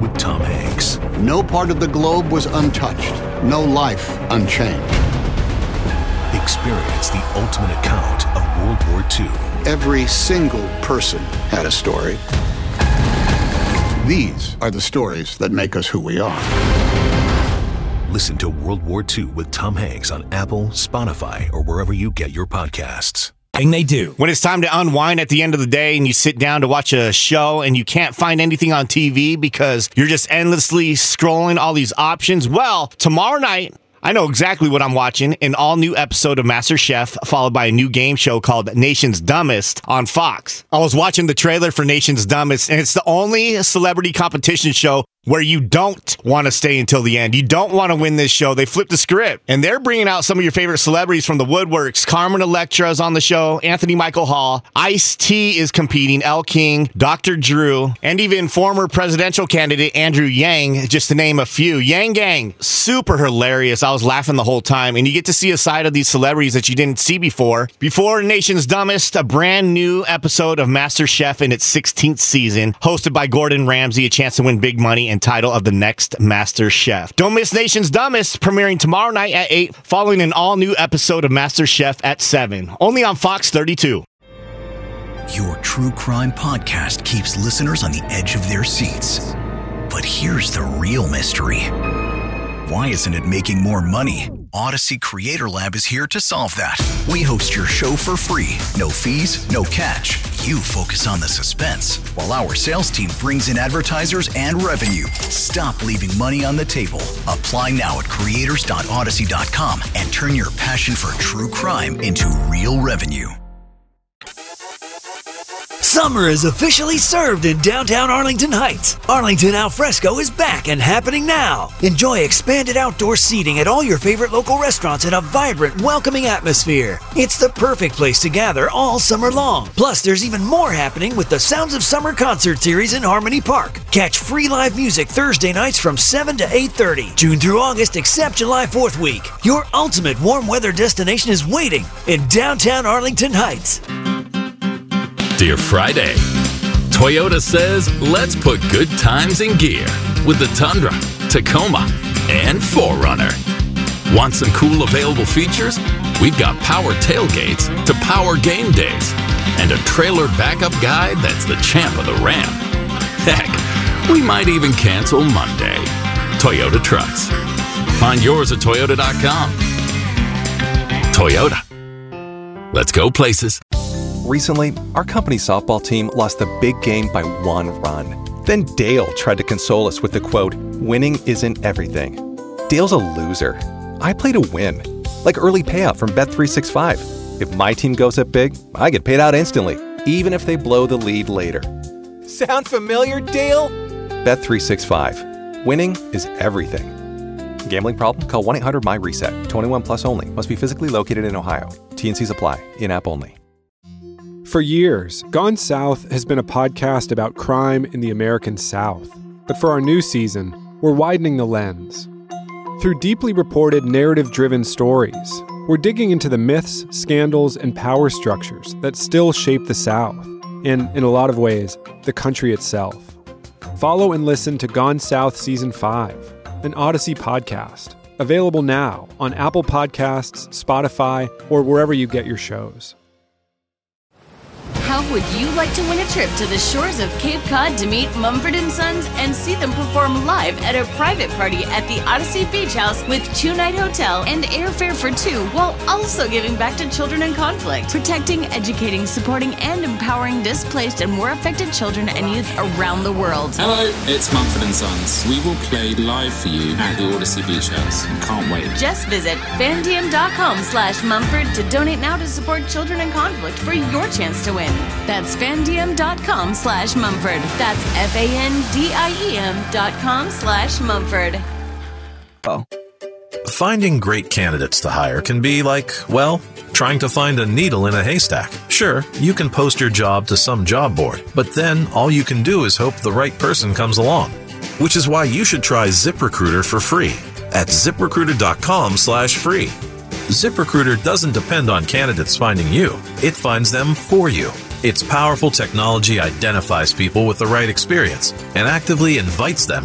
with Tom Hanks. No part of the globe was untouched. No life unchanged. Experience the ultimate account of World War II. Every single person had a story. These are the stories that make us who we are. Listen to World War II with Tom Hanks on Apple, Spotify, or wherever you get your podcasts. They do. When it's time to unwind at the end of the day and you sit down to watch a show and you can't find anything on TV because you're just endlessly scrolling all these options, well, tomorrow night, I know exactly what I'm watching. An all-new episode of MasterChef, followed by a new game show called Nation's Dumbest on Fox. I was watching the trailer for Nation's Dumbest, and it's the only celebrity competition show where you don't want to stay until the end. You don't want to win this show. They flipped the script. And they're bringing out some of your favorite celebrities from the woodworks. Carmen Electra is on the show. Anthony Michael Hall. Ice-T is competing. Elle King. Dr. Drew. And even former presidential candidate Andrew Yang, just to name a few. Yang Gang, super hilarious. I was laughing the whole time. And you get to see a side of these celebrities that you didn't see before. Before Nation's Dumbest, a brand new episode of MasterChef in its 16th season, hosted by Gordon Ramsay, a chance to win big money and title of the next Master Chef. Don't miss Nation's Dumbest, premiering tomorrow night at 8, following an all-new episode of Master Chef at 7. Only on Fox 32. Your true crime podcast keeps listeners on the edge of their seats. But here's the real mystery. Why isn't it making more money? Odyssey Creator Lab is here to solve that. We host your show for free. No fees, no catch. You focus on the suspense, while our sales team brings in advertisers and revenue. Stop leaving money on the table. Apply now at creators.odyssey.com and turn your passion for true crime into real revenue. Summer is officially served in downtown Arlington Heights. Arlington Al Fresco is back and happening now. Enjoy expanded outdoor seating at all your favorite local restaurants in a vibrant, welcoming atmosphere. It's the perfect place to gather all summer long. Plus, there's even more happening with the Sounds of Summer concert series in Harmony Park. Catch free live music Thursday nights from 7 to 8:30. June through August, except July 4th week. Your ultimate warm weather destination is waiting in downtown Arlington Heights. Dear Friday, Toyota says let's put good times in gear with the Tundra, Tacoma, and 4Runner. Want some cool available features? We've got power tailgates to power game days and a trailer backup guide that's the champ of the Ram. Heck, we might even cancel Monday. Toyota Trucks. Find yours at Toyota.com. Toyota. Let's go places. Recently, our company softball team lost the big game by 1 run. Then Dale tried to console us with the quote, "Winning isn't everything." Dale's a loser. I play to win. Like early payout from Bet365. If my team goes up big, I get paid out instantly, even if they blow the lead later. Sound familiar, Dale? Bet365. Winning is everything. Gambling problem? Call 1-800-MY-RESET. 21 plus only. Must be physically located in Ohio. T&Cs apply. In-app only. For years, Gone South has been a podcast about crime in the American South. But for our new season, we're widening the lens. Through deeply reported, narrative-driven stories, we're digging into the myths, scandals, and power structures that still shape the South, and, in a lot of ways, the country itself. Follow and listen to Gone South Season 5, an Odyssey podcast, available now on Apple Podcasts, Spotify, or wherever you get your shows. How would you like to win a trip to the shores of Cape Cod to meet Mumford & Sons and see them perform live at a private party at the Odyssey Beach House with 2-night hotel and airfare for 2, while also giving back to children in conflict, protecting, educating, supporting, and empowering displaced and war affected children and youth around the world? Hello, it's Mumford & Sons. We will play live for you at the Odyssey Beach House. Can't wait. Just visit fandiem.com/Mumford to donate now to support children in conflict for your chance to win. That's fandiem.com/Mumford. That's FANDIEM.com/Mumford. Finding great candidates to hire can be like, well, trying to find a needle in a haystack. Sure, you can post your job to some job board, but then all you can do is hope the right person comes along. Which is why you should try ZipRecruiter for free at ZipRecruiter.com/free. ZipRecruiter doesn't depend on candidates finding you. It finds them for you. Its powerful technology identifies people with the right experience and actively invites them